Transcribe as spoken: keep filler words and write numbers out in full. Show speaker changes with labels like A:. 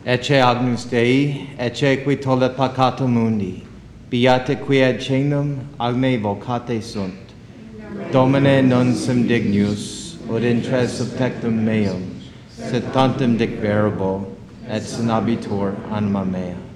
A: Ecce agnus Dei, ecce qui tollet peccatum mundi, beate qui ad cenum agne vocate sunt. Domine non sum dignus, ut intres subtectum meum, sed tantum dicverbo, et sinabitur anima mea.